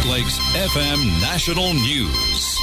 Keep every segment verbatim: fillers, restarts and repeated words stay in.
North Lakes F M National News.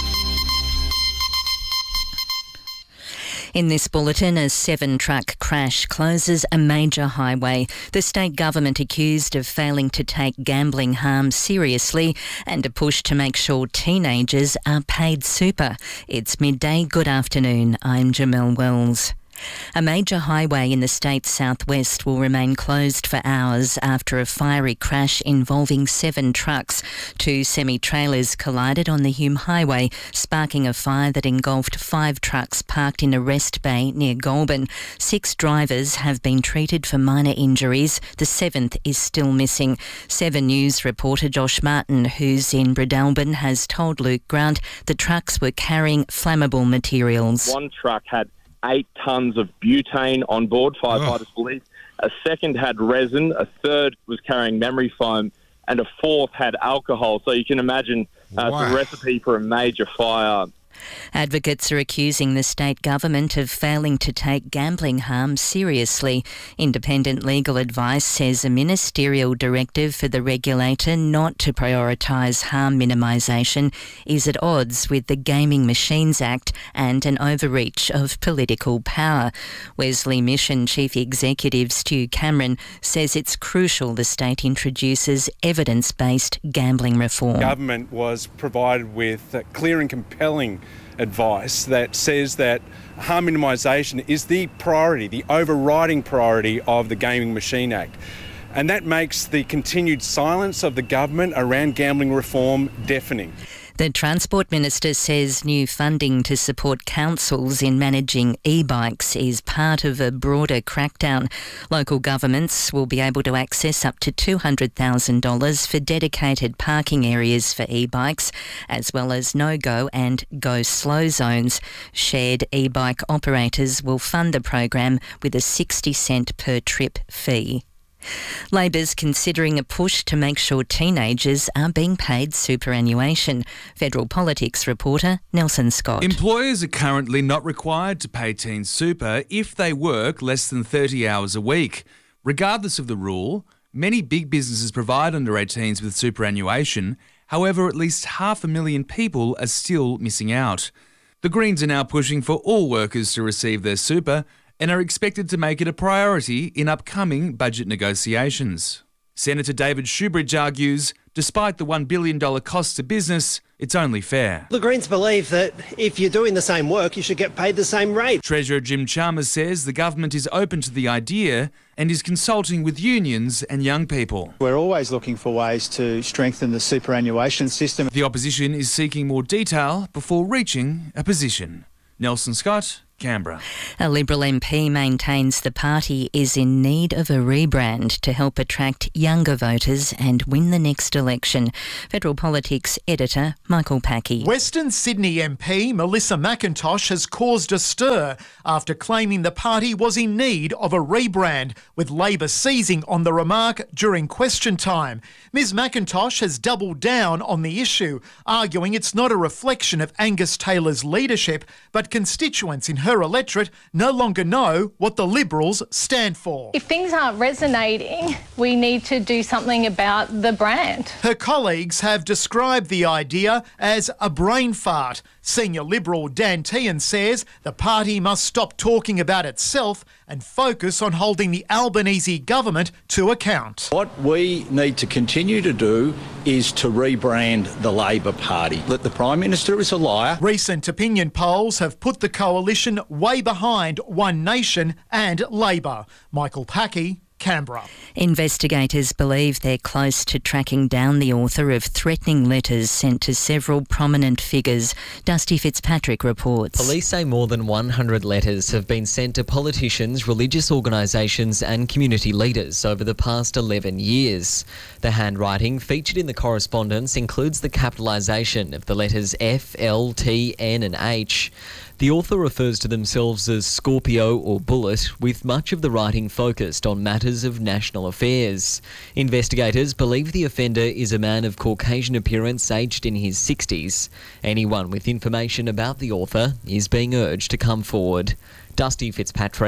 In this bulletin, a seven-truck crash closes a major highway. The state government accused of failing to take gambling harm seriously and a push to make sure teenagers are paid super. It's midday. Good afternoon. I'm Jamelle Wells. A major highway in the state's southwest will remain closed for hours after a fiery crash involving seven trucks. Two semi-trailers collided on the Hume Highway, sparking a fire that engulfed five trucks parked in a rest bay near Goulburn. Six drivers have been treated for minor injuries. The seventh is still missing. Seven News reporter Josh Martin, who's in Bredelburn, has told Luke Grant the trucks were carrying flammable materials. One truck had eight tonnes of butane on board, firefighters oh. believe. A second had resin, a third was carrying memory foam, and a fourth had alcohol. So you can imagine uh, wow. it's a recipe for a major fire. Advocates are accusing the state government of failing to take gambling harm seriously. Independent legal advice says a ministerial directive for the regulator not to prioritise harm minimisation is at odds with the Gaming Machines Act and an overreach of political power. Wesley Mission Chief Executive Stu Cameron says it's crucial the state introduces evidence-based gambling reform. Government was provided with uh, clear and compelling advice that says that harm minimisation is the priority, the overriding priority of the Gaming Machine Act. And that makes the continued silence of the government around gambling reform deafening. The Transport Minister says new funding to support councils in managing e-bikes is part of a broader crackdown. Local governments will be able to access up to two hundred thousand dollars for dedicated parking areas for e-bikes, as well as no-go and go-slow zones. Shared e-bike operators will fund the program with a sixty cent per trip fee. Labor's considering a push to make sure teenagers are being paid superannuation. Federal Politics reporter Nelson Scott. Employers are currently not required to pay teens super if they work less than thirty hours a week. Regardless of the rule, many big businesses provide under eighteens with superannuation. However, at least half a million people are still missing out. The Greens are now pushing for all workers to receive their super and are expected to make it a priority in upcoming budget negotiations. Senator David Shoebridge argues, despite the one billion dollars cost to business, it's only fair. The Greens believe that if you're doing the same work, you should get paid the same rate. Treasurer Jim Chalmers says the government is open to the idea and is consulting with unions and young people. We're always looking for ways to strengthen the superannuation system. The opposition is seeking more detail before reaching a position. Nelson Scott, Canberra. A Liberal M P maintains the party is in need of a rebrand to help attract younger voters and win the next election. Federal Politics editor Michael Packey. Western Sydney M P Melissa McIntosh has caused a stir after claiming the party was in need of a rebrand, with Labor seizing on the remark during question time. Ms McIntosh has doubled down on the issue, arguing it's not a reflection of Angus Taylor's leadership, but constituents in her her electorate no longer know what the Liberals stand for. If things aren't resonating, we need to do something about the brand. Her colleagues have described the idea as a brain fart. Senior Liberal Dan Tehan says the party must stop talking about itself and focus on holding the Albanese government to account. What we need to continue to do is to rebrand the Labor Party. That the Prime Minister is a liar. Recent opinion polls have put the coalition way behind One Nation and Labor. Michael Packey, Canberra. Investigators believe they're close to tracking down the author of threatening letters sent to several prominent figures. Dusty Fitzpatrick reports. Police say more than one hundred letters have been sent to politicians, religious organisations and community leaders over the past eleven years. The handwriting featured in the correspondence includes the capitalisation of the letters F, L, T, N and H. The author refers to themselves as Scorpio or Bullet, with much of the writing focused on matters of national affairs. Investigators believe the offender is a man of Caucasian appearance, aged in his sixties. Anyone with information about the author is being urged to come forward. Dusty Fitzpatrick,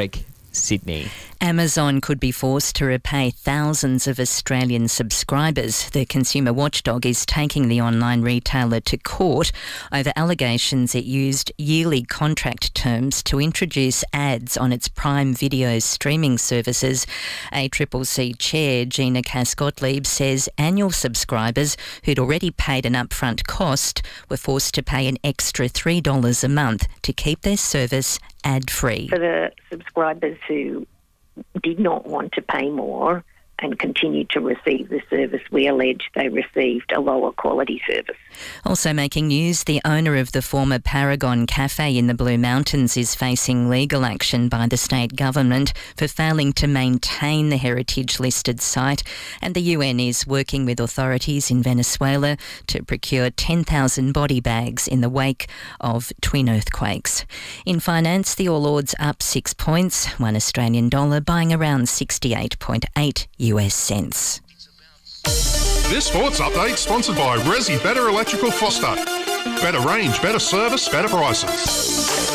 Sydney. Amazon could be forced to repay thousands of Australian subscribers. The consumer watchdog is taking the online retailer to court over allegations it used yearly contract terms to introduce ads on its Prime Video streaming services. A C C C chair, Gina Cass-Gottlieb, says annual subscribers who'd already paid an upfront cost were forced to pay an extra three dollars a month to keep their service ad-free. For the subscribers who did not want to pay more and continued to receive the service, we allege they received a lower quality service. Also making news, the owner of the former Paragon Cafe in the Blue Mountains is facing legal action by the state government for failing to maintain the heritage-listed site, and the U N is working with authorities in Venezuela to procure ten thousand body bags in the wake of twin earthquakes. In finance, the All Ords up six points, one Australian dollar buying around sixty-eight point eight U S cents. This sports update sponsored by Resi Better Electrical Foster. Better range, better service, better prices.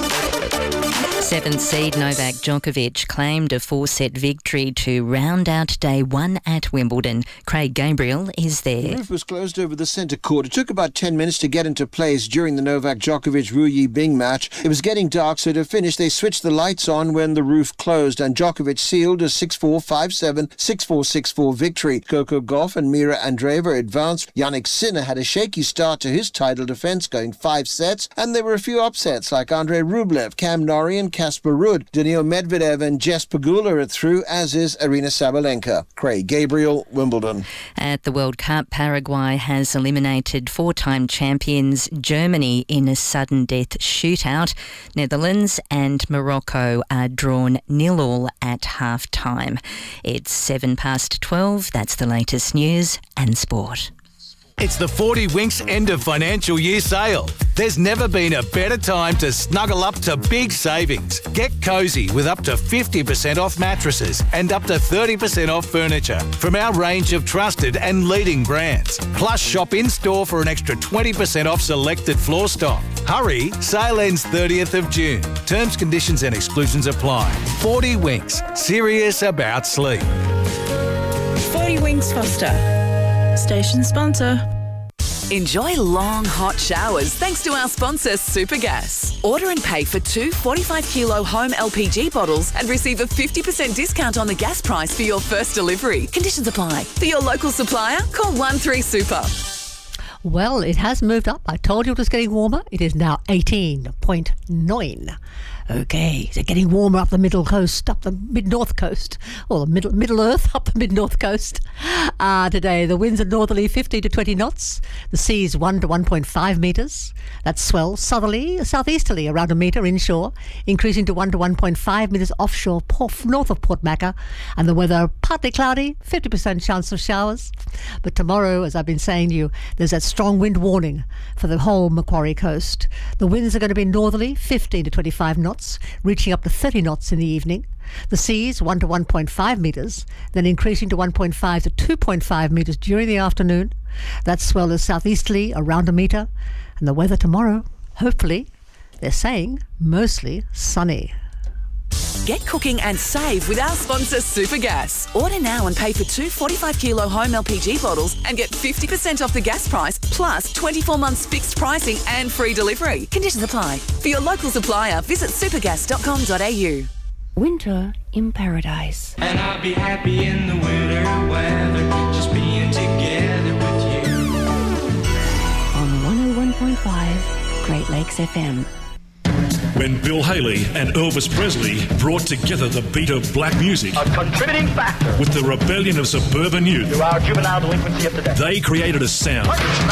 Seventh seed Novak Djokovic claimed a four-set victory to round out day one at Wimbledon. Craig Gabriel is there. The roof was closed over the centre court. It took about ten minutes to get into place during the Novak Djokovic-Ru Yibing match. It was getting dark, so to finish, they switched the lights on when the roof closed, and Djokovic sealed a six four, five seven, six four, six four victory. Coco Gauff and Mira Andreeva advanced. Jannik Sinner had a shaky start to his title defence, going five sets, and there were a few upsets like Andrei Rublev, Cam Norrie and Casper Ruud. Daniil Medvedev and Jess Pegula are through, as is Arina Sabalenka. Craig Gabriel, Wimbledon. At the World Cup, Paraguay has eliminated four-time champions Germany in a sudden death shootout. Netherlands and Morocco are drawn nil all at half-time. It's seven past twelve. That's the latest news and sport. It's the forty Winks end of financial year sale. There's never been a better time to snuggle up to big savings. Get cosy with up to fifty percent off mattresses and up to thirty percent off furniture from our range of trusted and leading brands. Plus, shop in-store for an extra twenty percent off selected floor stock. Hurry, sale ends thirtieth of June. Terms, conditions and exclusions apply. forty Winks, serious about sleep. forty Winks Foster. Station sponsor. Enjoy long, hot showers thanks to our sponsor, Supergas. Order and pay for two forty-five kilo home L P G bottles and receive a fifty percent discount on the gas price for your first delivery. Conditions apply. For your local supplier, call one three super. Well, it has moved up. I told you it was getting warmer. It is now eighteen point nine. Okay, so getting warmer up the middle coast, up the mid-north coast, or the middle middle earth, up the mid-north coast. Uh, today, the winds are northerly fifty to twenty knots. The sea's one to one point five metres. That's swell. Southerly, southeasterly, around a metre inshore, increasing to one to one point five metres offshore, port, north of Port Macquarie. And the weather, partly cloudy, fifty percent chance of showers. But tomorrow, as I've been saying to you, there's that strong wind warning for the whole Macquarie coast. The winds are going to be northerly, fifteen to twenty-five knots. Reaching up to thirty knots in the evening. The seas one to one point five metres, then increasing to one point five to two point five metres during the afternoon. That swell is southeasterly, around a metre. And the weather tomorrow, hopefully, they're saying, mostly sunny. Get cooking and save with our sponsor, Supergas. Order now and pay for two forty-five kilo home L P G bottles and get fifty percent off the gas price, plus twenty-four months fixed pricing and free delivery. Conditions apply. For your local supplier, visit supergas dot com dot a u. Winter in paradise. And I'll be happy in the winter weather, just being together with you. On one oh one point five, Great Lakes F M. When Bill Haley and Elvis Presley brought together the beat of black music, a contributing factor, with the rebellion of suburban youth, to our juvenile delinquency of today, they created a sound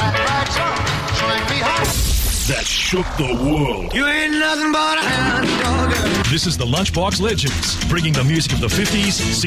that shook the world. You ain't nothing but a hound dog. This is the Lunchbox Legends, bringing the music of the fifties,